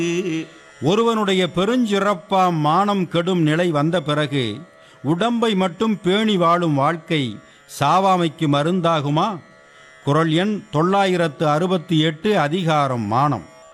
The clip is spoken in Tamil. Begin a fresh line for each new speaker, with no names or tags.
ஒருவனுடைய பெருஞ்சிறப்பாம் மானம் கெடும் நிலை வந்த பிறகு உடம்பை மட்டும் பேணி வாழும் வாழ்க்கை சாவாமைக்கு மருந்தாகுமா? குறள் எண் 968 அதிகாரம் மானம்.